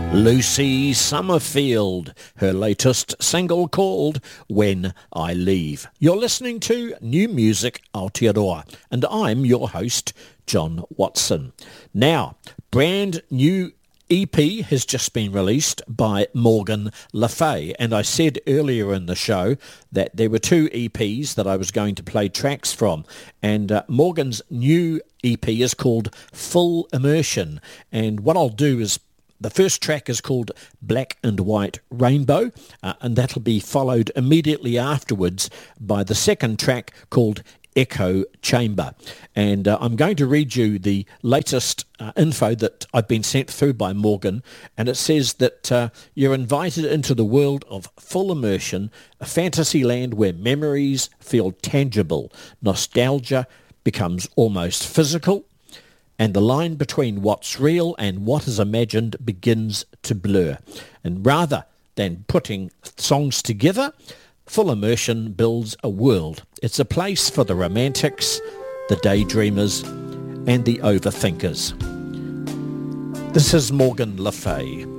Lucy Summerfield, her latest single called When I Leave. You're listening to New Music Aotearoa, and I'm your host, John Watson. Now, brand new EP has just been released by Morgan Le Fay, and I said earlier in the show that there were two EPs that I was going to play tracks from, and Morgan's new EP is called Full Immersion, and what I'll do is the first track is called Black and White Rainbow, and that'll be followed immediately afterwards by the second track called Echo Chamber. And I'm going to read you the latest info that I've been sent through by Morgan, and it says that you're invited into the world of full immersion, a fantasy land where memories feel tangible, nostalgia becomes almost physical, and the line between what's real and what is imagined begins to blur. And rather than putting songs together, Full Immersion builds a world. It's a place for the romantics, the daydreamers, and the overthinkers. This is Morgan Le Fay.